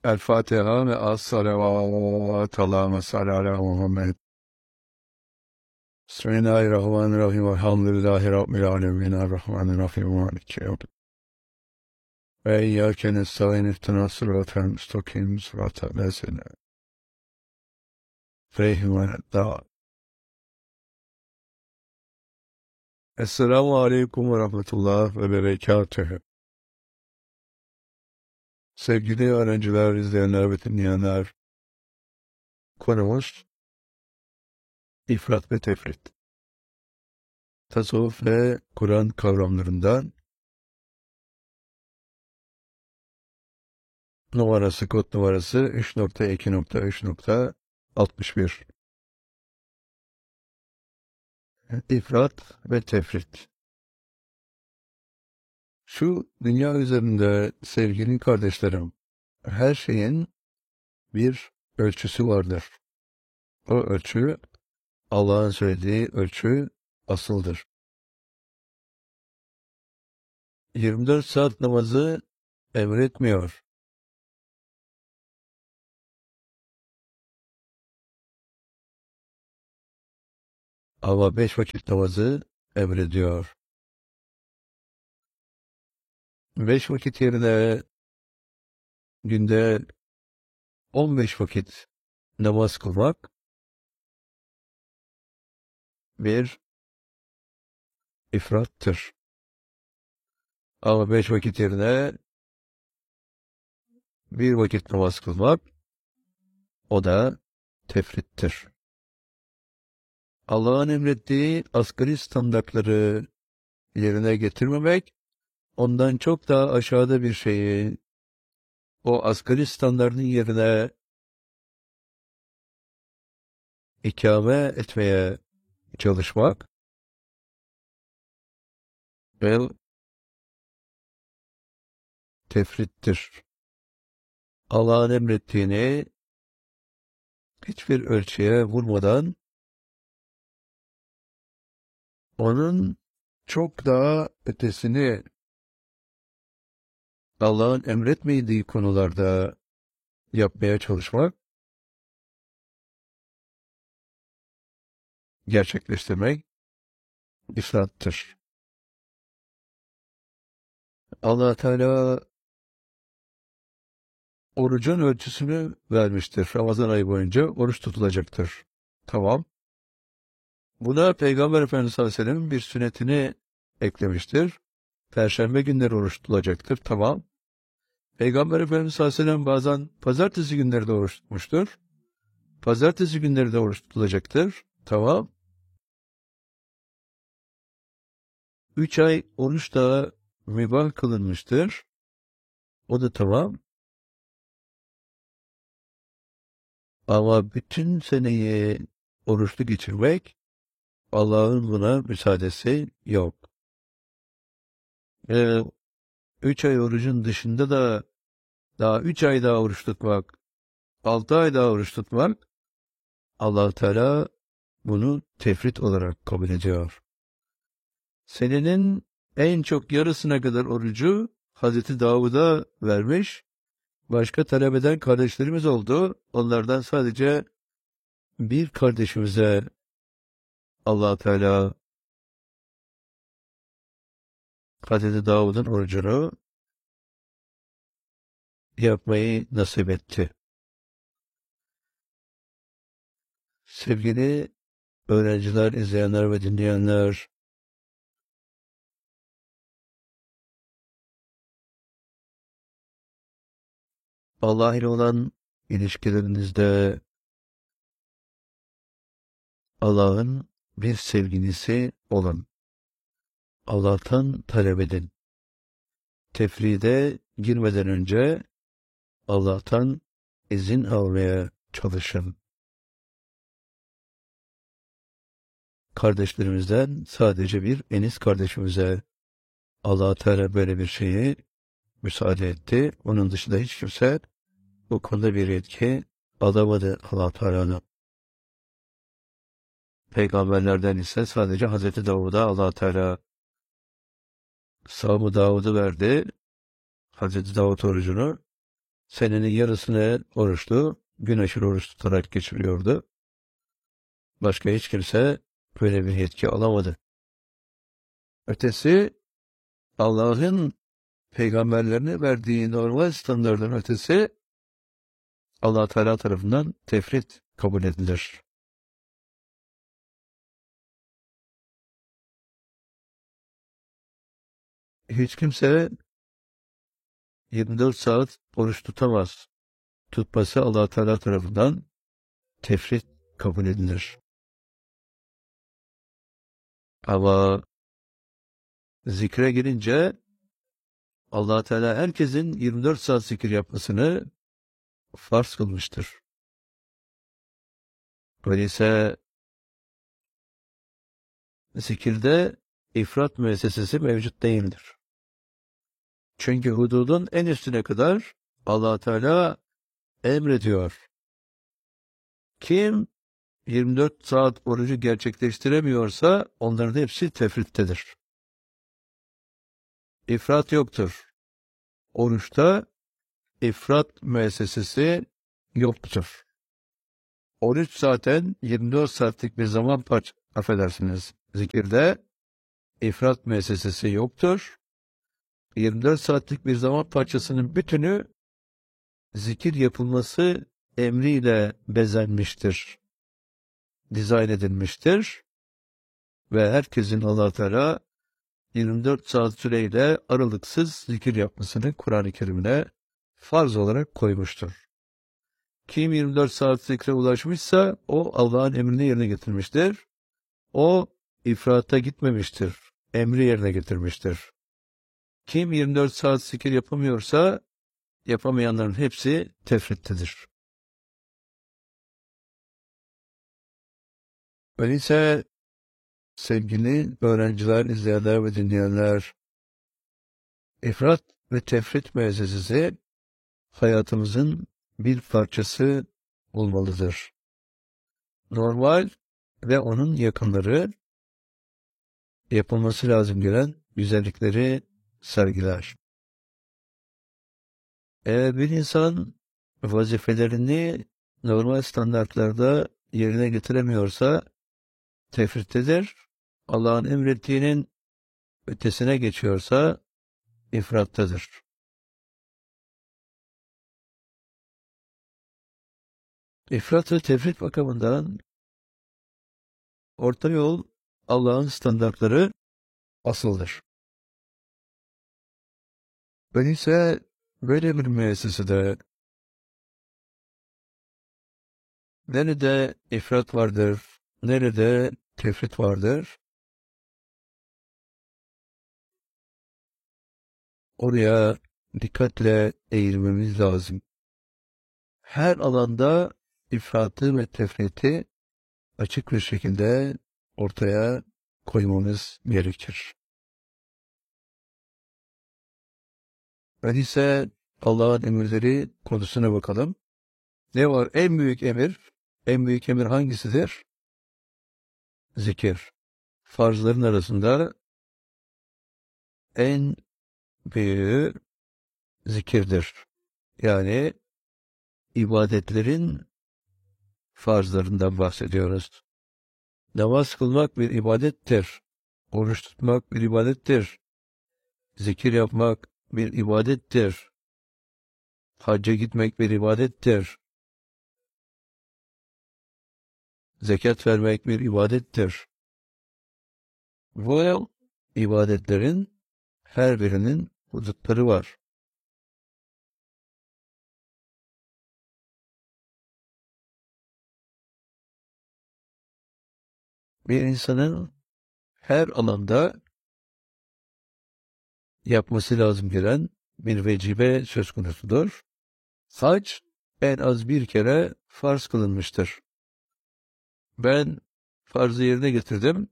El Fatiha ve as-salavat. Allahümme salli ala Muhammed. Bismillahirrahmanirrahim. Elhamdülillahi Rabbil alemin. Errahmanirrahim. Maliki yevmiddin. Ve iyyâke nestaîn. İhdinas sıratal müstakîm. Sıratal lezîne feyhim ve'd-dâ. Esselamu aleyküm ve rahmetullah ve berekatühü. Sevgili öğrenciler, izleyenler ve dinleyenler, konumuz ifrat ve tefrit. Tasavvuf ve Kur'an kavramlarından kod numarası 3.2.3.61. İfrat ve tefrit. Şu dünya üzerinde sevgili kardeşlerim, her şeyin bir ölçüsü vardır. O ölçü, Allah'ın söylediği ölçü asıldır. 24 saat namazı emretmiyor. Ama 5 vakit namazı emrediyor. 5 vakit yerine günde 15 vakit namaz kılmak bir ifrattır. Ama 5 vakit yerine bir vakit namaz kılmak, o da tefrittir. Allah'ın emrettiği asgari standartları yerine getirmemek, ondan çok daha aşağıda bir şeyi, o asgari standartın yerine ikame etmeye çalışmak ve tefrittir. Allah'ın emrettiğini hiçbir ölçüye vurmadan onun çok daha ötesini Allah'ın emretmediği konularda yapmaya çalışmak, gerçekleştirmek ifrattır. Allah Teala orucun ölçüsünü vermiştir. Ramazan ayı boyunca oruç tutulacaktır. Tamam. Buna Peygamber Efendimiz sallallahu aleyhi ve sellem'in bir sünnetini eklemiştir. Perşembe günleri oruç tutulacaktır. Tamam. Peygamber Efendimiz sallallahu aleyhi ve sellem bazen pazartesi günleri de oruç tutmuştur. Pazartesi günleri de oruç tutulacaktır. Tamam. 3 ay oruç da mübah kılınmıştır. O da tamam. Ama bütün seneyi oruçlu geçirmek, Allah'ın buna müsaadesi yok. 3 ay orucun dışında da daha 3 ay daha oruç tutmak, 6 ay daha oruç tutmak, Allah Teala bunu tefrit olarak kabul ediyor. Senenin en çok yarısına kadar orucu Hazreti Davud'a vermiş, başka talep eden kardeşlerimiz oldu. Onlardan sadece bir kardeşimize Allah Teala Hazreti Davud'un orucunu yapmayı nasip etti. Sevgili öğrenciler, izleyenler ve dinleyenler, Allah ile olan ilişkilerinizde Allah'ın bir sevgilisi olun. Allah'tan talep edin. Tefride girmeden önce Allah'tan izin almaya çalışın. Kardeşlerimizden sadece bir Enis kardeşimize Allah Teala böyle bir şeyi müsaade etti. Onun dışında hiç kimse bu konuda bir yetki alamadı Allah Teala'nın. Peygamberlerden ise sadece Hazreti Davud'a Allah Teala Savı Davud'u verdi. Hazreti Davud orucunu Senenin yarısını oruçlu, gün aşırı oruç tutarak geçiriyordu. Başka hiç kimse böyle bir yetki alamadı. Ötesi, Allah'ın peygamberlerine verdiği normal standartların ötesi, Allah Teala tarafından tefrit kabul edilir. Hiç kimse 24 saat oruç tutamaz. Tutması Allah Teala tarafından tefrit kabul edilir. Ama zikre girince Allah Teala herkesin 24 saat zikir yapmasını farz kılmıştır. Öyleyse zikirde ifrat müessesesi mevcut değildir. Çünkü hududun en üstüne kadar Allah Teala emrediyor. Kim 24 saat orucu gerçekleştiremiyorsa onların hepsi tefrittedir. İfrat yoktur. Oruçta ifrat müessesesi yoktur. Oruç zaten 24 saatlik bir zaman affedersiniz. Zikirde ifrat müessesesi yoktur. 24 saatlik bir zaman parçasının bütünü zikir yapılması emriyle bezenmiştir, dizayn edilmiştir ve herkesin Allah Teala 24 saat süreyle aralıksız zikir yapmasını Kur'an-ı Kerim'ine farz olarak koymuştur. Kim 24 saat zikre ulaşmışsa o Allah'ın emrini yerine getirmiştir. O ifrata gitmemiştir, emri yerine getirmiştir. Kim 24 saat zikir yapamıyorsa yapamayanların hepsi tefrittedir. Öyleyse sevgili öğrenciler, izleyenler ve dinleyenler, ifrat ve tefrit müessesesi hayatımızın bir parçası olmalıdır. Normal ve onun yakınları yapılması lazım gelen güzellikleri sergiler. Eğer bir insan vazifelerini normal standartlarda yerine getiremiyorsa tefrittedir. Allah'ın emrettiğinin ötesine geçiyorsa ifrattadır. İfrat ve tefrit bakımından orta yol Allah'ın standartları asıldır. Öyleyse böyle bir müessesede nerede ifrat vardır, nerede tefrit vardır, oraya dikkatle eğilmemiz lazım. Her alanda ifratı ve tefriti açık bir şekilde ortaya koymamız gerekir. Öyleyse Allah'ın emirleri konusuna bakalım. Ne var? En büyük emir, en büyük emir hangisidir? Zikir. Farzların arasında en büyüğü zikirdir. Yani ibadetlerin farzlarından bahsediyoruz. Namaz kılmak bir ibadettir. Oruç tutmak bir ibadettir. Zikir yapmak bir ibadettir. Hacca gitmek bir ibadettir. Zekat vermek bir ibadettir. Bu ibadetlerin her birinin hudutları var. Bir insanın her alanda yapması lazım gelen bir vecibe söz konusudur. Hac en az bir kere farz kılınmıştır. Ben farzı yerine getirdim.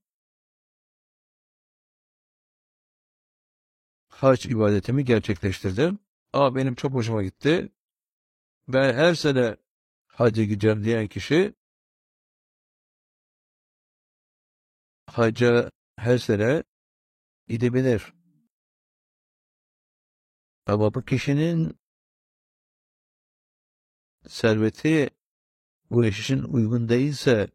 Hac ibadetimi gerçekleştirdim. Ama benim çok hoşuma gitti. Ben her sene hacca gideceğim diyen kişi hacca her sene gidebilir. Ama bu kişinin serveti bu iş için uygun değilse,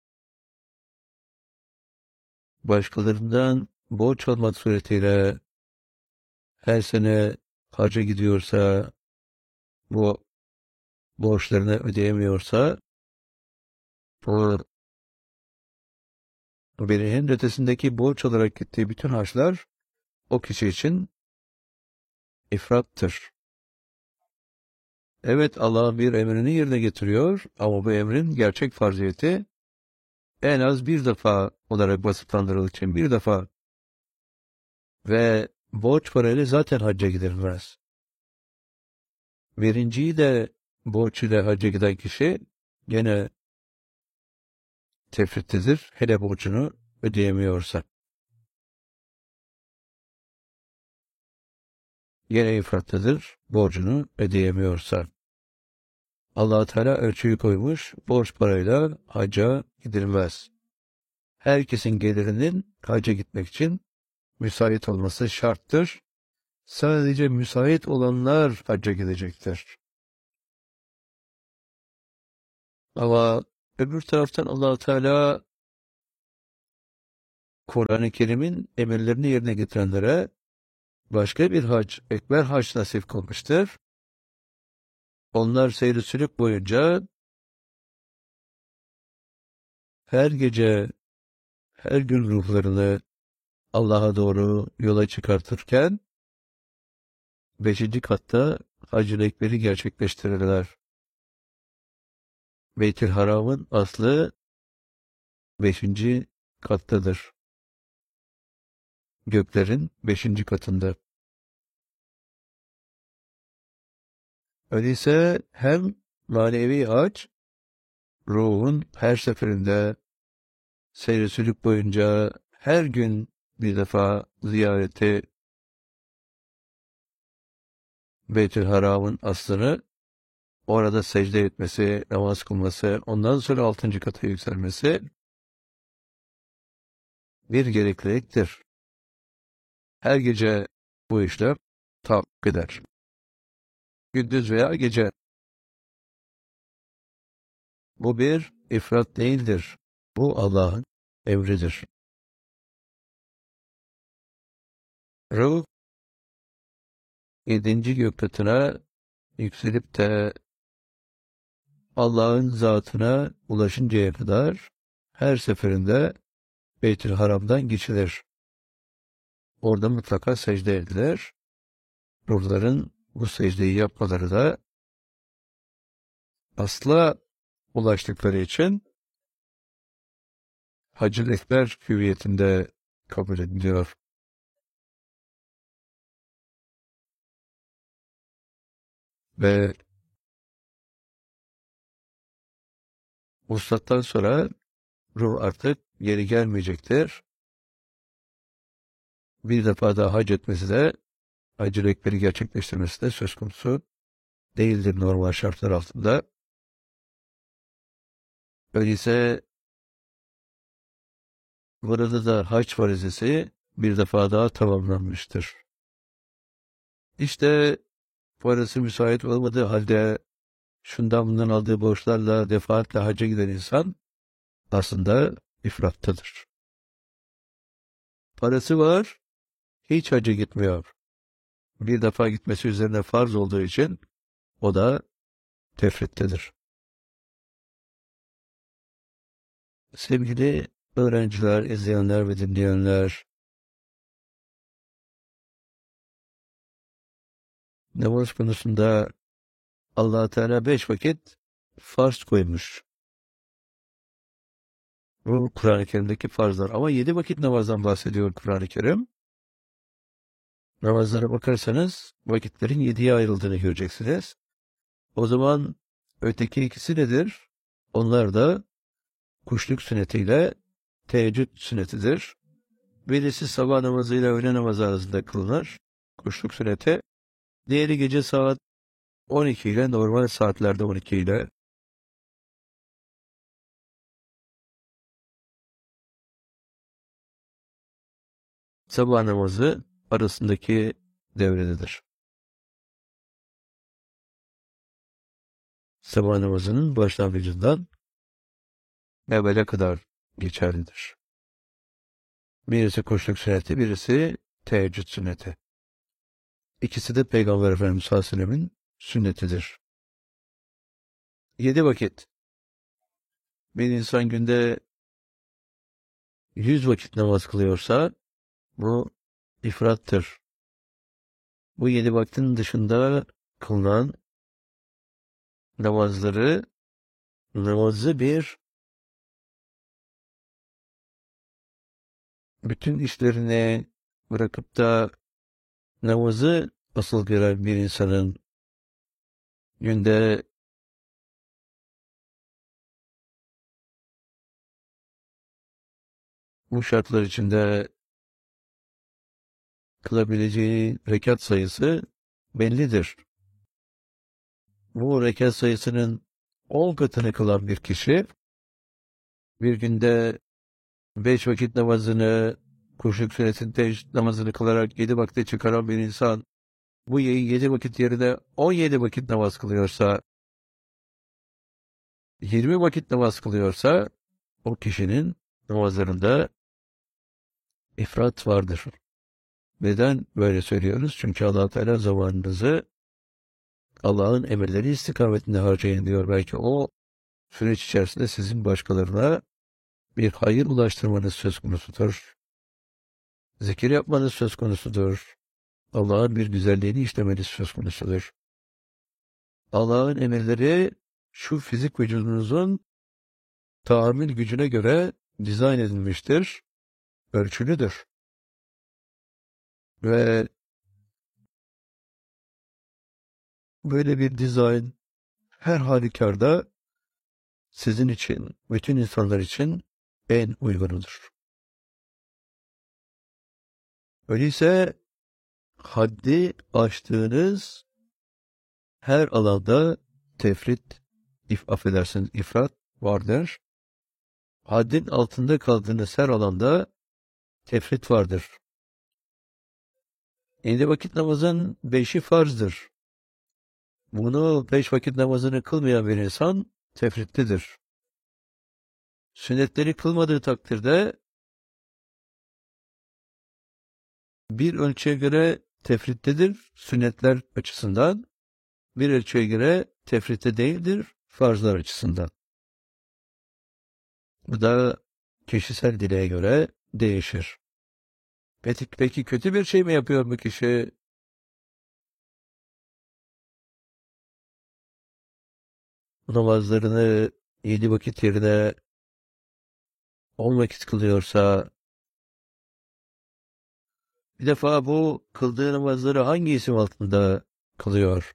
başkalarından borç almak suretiyle her sene hacca gidiyorsa, bu borçlarını ödeyemiyorsa, bu birinin ötesindeki borç olarak gittiği bütün harçlar o kişi için ifrattır. Evet, Allah bir emrini yerine getiriyor ama bu emrin gerçek farziyeti en az bir defa olarak vasıflandırıldığı için bir defa ve borç parayla zaten hacca gidilmez. Birinciyi de borç ile hacca giden kişi gene tefrittedir, hele borcunu ödeyemiyorsa. Gene ifrattadır, borcunu ödeyemiyorsa. Allah Teala ölçüyü koymuş, borç parayla hacca gidilmez. Herkesin gelirinin hacca gitmek için müsait olması şarttır. Sadece müsait olanlar hacca gidecektir. Ama öbür taraftan Allah Teala Kur'an-ı Kerim'in emirlerini yerine getirenlere başka bir hac, ekber hac nasip kılmıştır. Onlar seyri sülük boyunca her gece, her gün ruhlarını Allah'a doğru yola çıkartırken 5. katta Hac-ı Ekber'i gerçekleştirirler. Beyt-i Haram'ın aslı 5. kattadır. Göklerin 5. katında. Öyleyse hem manevi hac, ruhun her seferinde seyri sülük boyunca her gün bir defa ziyareti Beyt-i Haram'ın aslını, orada secde etmesi, namaz kılması, ondan sonra 6. kata yükselmesi bir gerekliliktir. Her gece bu işlem tahakkuk eder. Gündüz veya gece. Bu bir ifrat değildir. Bu Allah'ın emridir. Ruh 7. göktatına yükselip de Allah'ın zatına ulaşıncaya kadar her seferinde Beyt-i Haram'dan geçilir. Orada mutlaka secde edilir. Ruhların bu secdeyi yapmaları da asla ulaştıkları için Hac-ı Ekber hüviyetinde kabul ediliyor. Ve vuslattan sonra ruh artık geri gelmeyecektir. Bir defa daha hac etmesi de, Hac-ı Ekber'i gerçekleştirmesi de söz konusu değildir normal şartlar altında. Öyleyse burada da hac farizesi bir defa daha tamamlanmıştır. İşte parası müsait olmadığı halde şundan bundan aldığı borçlarla defaatle hacca giden insan aslında ifrattadır. Parası var, hiç hacca gitmiyor. Bir defa gitmesi üzerine farz olduğu için o da tefrittedir. Sevgili öğrenciler, izleyenler ve dinleyenler, namaz konusunda Allah Teala 5 vakit farz koymuş. Bu Kur'an-ı Kerim'deki farzlar. Ama 7 vakit namazdan bahsediyor Kur'an-ı Kerim. Namazlara bakarsanız vakitlerin 7'ye ayrıldığını göreceksiniz. O zaman öteki ikisi nedir? Onlar da kuşluk sünnetiyle teheccüd sünnetidir. Birisi sabah namazıyla öğle namazı arasında kılınır. Kuşluk sünneti. Diğeri gece saat 12 ile, normal saatlerde 12 ile. Sabah namazı arasındaki devrededir. sabah namazının başlangıcından evvele kadar geçerlidir. Birisi kuşluk sünneti, birisi teheccüd sünneti. İkisi de Peygamber Efendimiz sallallahu aleyhi ve sellem'in sünnetidir. 7 vakit. Bir insan günde 100 vakit namaz kılıyorsa bu ifrattır. Bu 7 vaktin dışında kılınan namazı bütün işlerini bırakıp da namazı asıl gören bir insanın günde bu şartlar içinde kılabileceği rekat sayısı bellidir. Bu rekat sayısının 10 katını kılan bir kişi bir günde 5 vakit namazını, kuşluk sünnetinin teheccüd namazını kılarak 7 vakte çıkaran bir insan bu 7 vakit yerine 17 vakit namaz kılıyorsa, 20 vakit namaz kılıyorsa o kişinin namazlarında ifrat vardır. Neden böyle söylüyoruz? Çünkü Allah Teala zamanınızı Allah'ın emirleri istikametinde harcayın diyor. Belki o süreç içerisinde sizin başkalarına bir hayır ulaştırmanız söz konusudur. Zikir yapmanız söz konusudur. Allah'ın bir güzelliğini işlemeniz söz konusudur. Allah'ın emirleri şu fizik vücudunuzun tahammül gücüne göre dizayn edilmiştir, ölçülüdür. Ve böyle bir dizayn her halükarda sizin için, bütün insanlar için en uygunudur. Öyleyse haddi aştığınız her alanda tefrit, ifrat vardır. Haddin altında kaldığınız her alanda tefrit vardır. 7 vakit namazın 5'i farzdır. Bunu 5 vakit namazını kılmayan bir insan tefritlidir. Sünnetleri kılmadığı takdirde bir ölçüye göre tefrittedir sünnetler açısından, bir ölçüye göre tefritte değildir farzlar açısından. Bu da kişisel dileğe göre değişir. Peki kötü bir şey mi yapıyor bu kişi? Namazlarını 7 vakit yerine 10 vakit kılıyorsa, bir defa bu kıldığı namazları hangi isim altında kılıyor?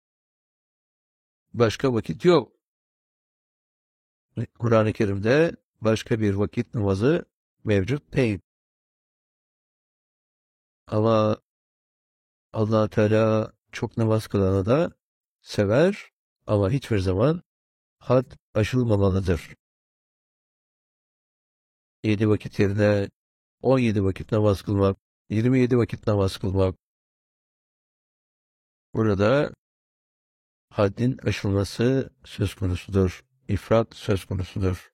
Başka vakit yok. Kur'an-ı Kerim'de başka bir vakit namazı mevcut değil. Ama Allah Teala çok namaz kılanı da sever ama hiçbir zaman had aşılmamalıdır. 7 vakit yerine 17 vakit namaz kılmak, 27 vakit namaz kılmak, burada haddin aşılması söz konusudur. İfrat söz konusudur.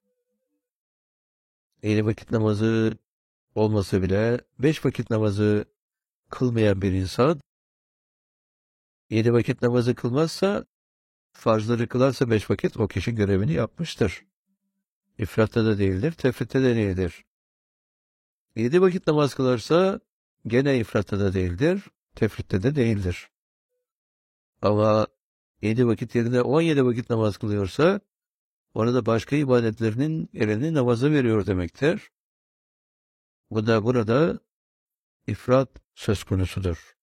7 vakit namazı olmasa bile 5 vakit namazı kılmayan bir insan 7 vakit namazı kılmazsa, farzları kılarsa 5 vakit o kişi görevini yapmıştır. İfratta da değildir, tefritte de değildir. 7 vakit namaz kılarsa gene ifratta da değildir, tefritte de değildir. Ama 7 vakit yerine 17 vakit namaz kılıyorsa orada başka ibadetlerinin yerini namaza veriyor demektir. Bu da burada ifrat söz konusudur.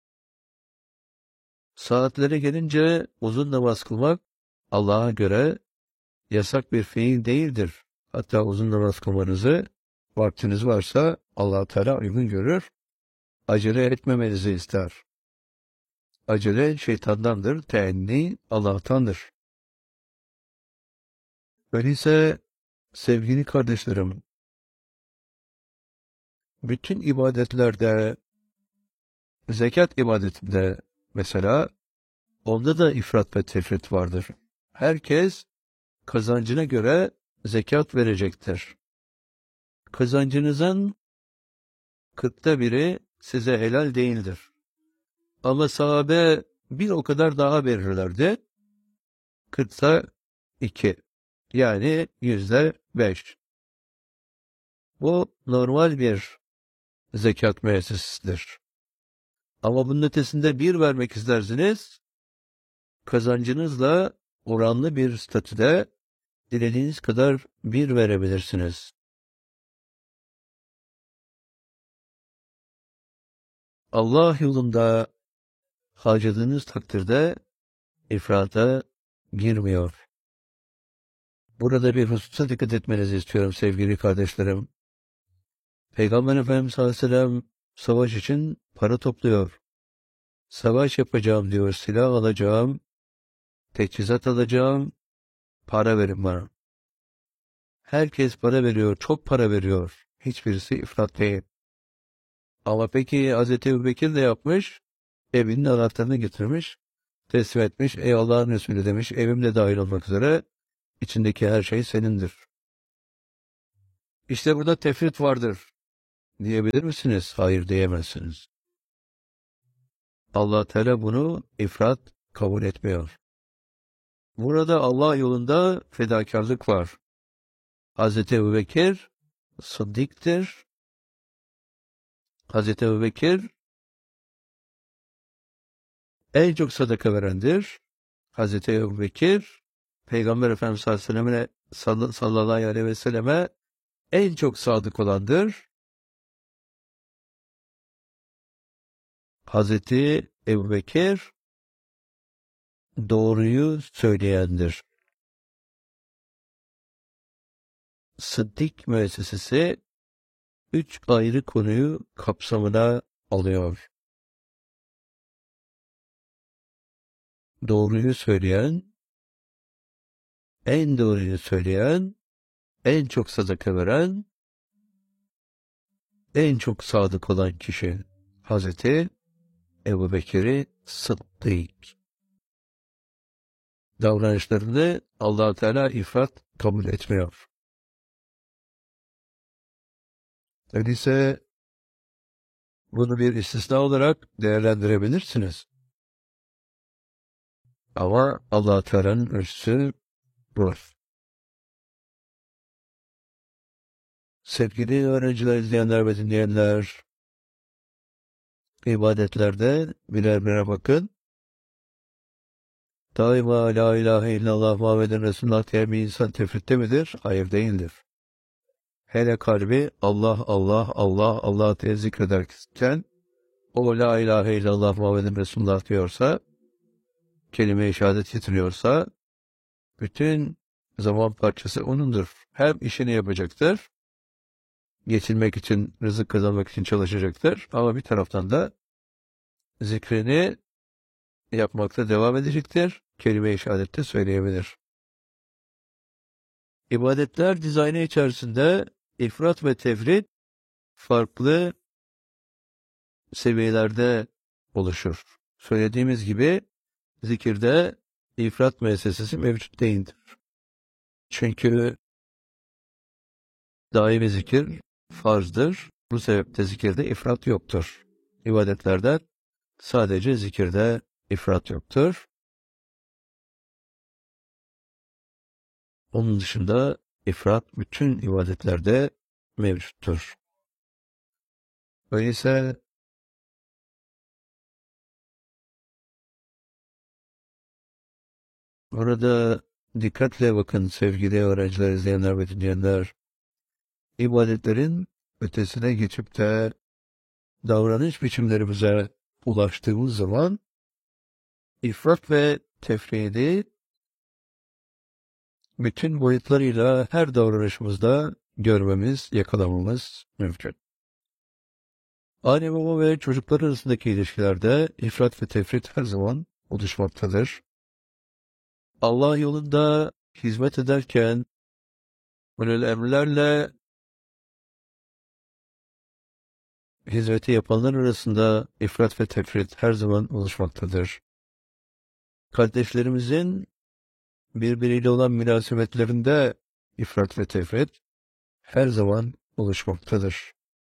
Saatlere gelince uzun namaz kılmak Allah'a göre yasak bir fiil değildir. Hatta uzun namaz kılmanızı vaktiniz varsa Allah Teala uygun görür. Acele etmemenizi ister. Acele şeytandandır, teenni Allah'tandır. Öyleyse sevgili kardeşlerim, bütün ibadetlerde, zekat ibadetinde mesela, onda da ifrat ve tefrit vardır. Herkes kazancına göre zekat verecektir. Kazancınızın 1/40 size helal değildir. Ama sahabe bir o kadar daha verirlerdi. 2, yani %5. Bu normal bir zekat müessesesidir. Ama bunun ötesinde 1 vermek isterseniz, kazancınızla oranlı bir statüde dilediğiniz kadar 1 verebilirsiniz. Allah yolunda harcadığınız takdirde ifrata girmiyor. Burada bir hususa dikkat etmenizi istiyorum sevgili kardeşlerim. Peygamber Efendimiz sallallahu aleyhi ve sellem savaş için para topluyor. Savaş yapacağım diyor, silah alacağım, teçhizat alacağım, para verin bana. Herkes para veriyor, çok para veriyor. Hiçbirisi ifrat değil. Ama peki Hz. Ebubekir de yapmış, evinin anahtarını getirmiş, teslim etmiş, ey Allah'ın Resulü demiş, evim de dahil olmak üzere, içindeki her şey senindir. İşte burada tefrit vardır. Diyebilir misiniz? Hayır diyemezsiniz. Allah Teala bunu ifrat kabul etmiyor. Burada Allah yolunda fedakarlık var. Hz. Ebubekir Sıddık'tır. Hz. Ebubekir en çok sadaka verendir. Hz. Ebubekir Peygamber Efendimiz sallallahu aleyhi ve selleme en çok sadık olandır. Hz. Ebubekir doğruyu söyleyendir. Sıddık müessesesi 3 ayrı konuyu kapsamına alıyor. Doğruyu söyleyen, en doğruyu söyleyen, en çok sadaka veren, en çok sadık olan kişi Hazreti Ebubekir Sıddık. Davranışlarını Allah-u Teala ifrat kabul etmiyor. Öyleyse bunu bir istisna olarak değerlendirebilirsiniz. Ama Allah-u Teala'nın ölçüsü bu. Sevgili öğrenciler, izleyenler ve dinleyenler, ibadetlerde birer birer bakın. Daima la ilahe illallah Muhammeden Resulullah diye bir insan tefritte midir? Hayır değildir. Hele kalbi Allah, Allah, Allah, Allah diye zikrederken o la ilahe illallah Muhammeden Resulullah diyorsa, kelime-i şehadet getiriyorsa, bütün zaman parçası onundur. Hem işini yapacaktır, geçinmek için, rızık kazanmak için çalışacaktır. Ama bir taraftan da zikrini yapmakta devam edecektir. Kelime-i şehadette söyleyebilir. İbadetler dizaynı içerisinde ifrat ve tefrit farklı seviyelerde oluşur. Söylediğimiz gibi zikirde ifrat müessesesi mevcut değildir. Çünkü daimi zikir farzdır. Bu sebeple zikirde ifrat yoktur. İbadetlerden sadece zikirde ifrat yoktur. Onun dışında ifrat bütün ibadetlerde mevcuttur. Öyleyse burada dikkatle bakın sevgili öğrenciler, izleyenler ve dinleyenler. İbadetlerin ötesine geçip de davranış biçimlerimize ulaştığımız zaman ifrat ve tefridi bütün boyutlarıyla her davranışımızda görmemiz, yakalamamız mümkün. Anne baba ve çocuklar arasındaki ilişkilerde ifrat ve tefrit her zaman oluşmaktadır. Allah yolunda hizmet ederken böyle emrlerle hizmeti yapanlar arasında ifrat ve tefrit her zaman oluşmaktadır. Kardeşlerimizin birbiriyle olan münasebetlerinde ifrat ve tefrit her zaman oluşmaktadır.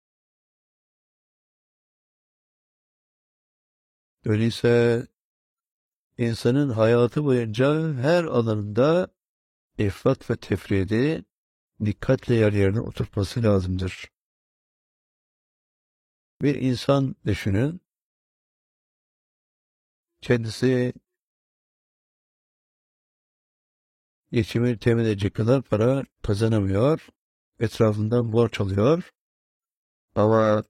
Öyleyse insanın hayatı boyunca her alanında ifrat ve tefridi dikkatle yerine oturtması lazımdır. Bir insan düşünün, kendisi geçimini temin edecek kadar para kazanamıyor, etrafından borç alıyor ama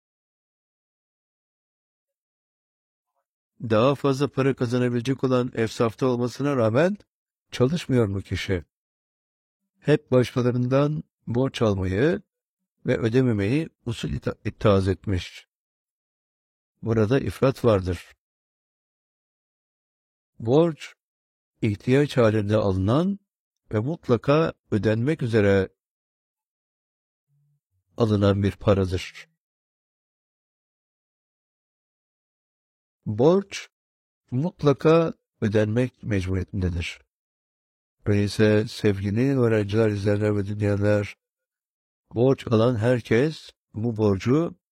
daha fazla para kazanabilecek olan efsafta olmasına rağmen çalışmıyor mu kişi? Hep başkalarından borç almayı ve ödememeyi usul itaaz etmiş. Burada ifrat vardır. Borç, ihtiyaç halinde alınan ve mutlaka ödenmek üzere alınan bir paradır. Borç, mutlaka ödenmek mecburiyetindedir. Öyleyse sevgili öğrenciler, izleyenler ve dinleyenler, borç alan herkes bu borcu